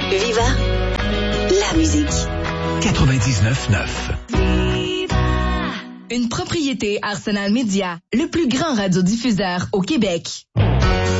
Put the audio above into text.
Viva la musique. 99.9. Une propriété Arsenal Média, le plus grand radiodiffuseur au Québec.